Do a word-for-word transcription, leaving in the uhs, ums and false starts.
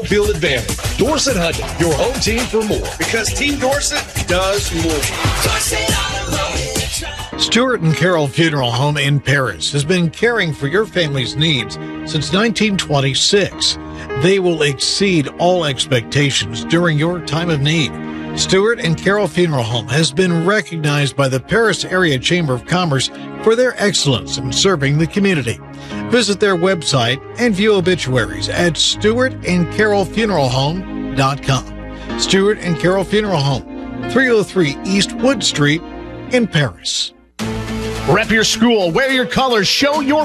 field advantage. Dorset Hyundai, your home team for more. Because Team Dorset does more. Stewart and Carroll Funeral Home in Paris has been caring for your family's needs since nineteen twenty-six. They will exceed all expectations during your time of need. Stewart and Carroll Funeral Home has been recognized by the Paris Area Chamber of Commerce for their excellence in serving the community. Visit their website and view obituaries at stewart and carroll funeral home dot com. Stewart and Carroll Funeral Home, three oh three East Wood Street in Paris. Rep your school, wear your colors, show your